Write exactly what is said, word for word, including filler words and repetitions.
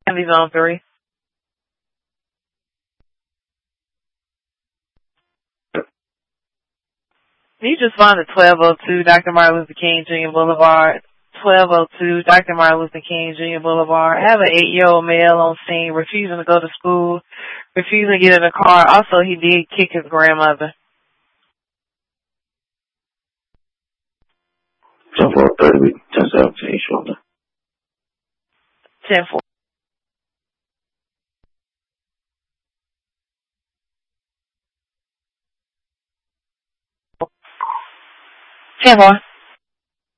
He's on three. You just find the twelve oh two Doctor Martin Luther King Junior Boulevard. twelve oh two Doctor Martin Luther King Junior Boulevard. Have an eight-year-old male on scene refusing to go to school, refusing to get in a car. Also, he did kick his grandmother. ten four thirty, ten seventeen, shoulder. ten four. ten four.